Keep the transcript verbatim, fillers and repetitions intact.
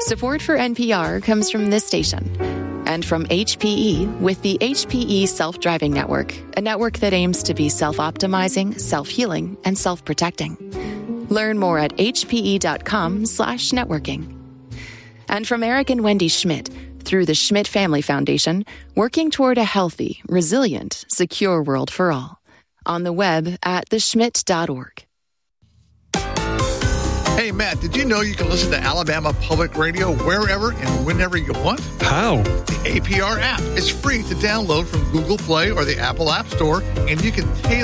Support for N P R comes from this station and from H P E with the H P E Self-Driving Network, a network that aims to be self-optimizing, self-healing, and self-protecting. Learn more at hpe.com slash networking. And from Eric and Wendy Schmidt, through the Schmidt Family Foundation, working toward a healthy, resilient, secure world for all. On the web at the schmidt dot org. Hey, Matt, did you know you can listen to Alabama Public Radio wherever and whenever you want? How? The A P R app is free to download from Google Play or the Apple App Store, and you can tailor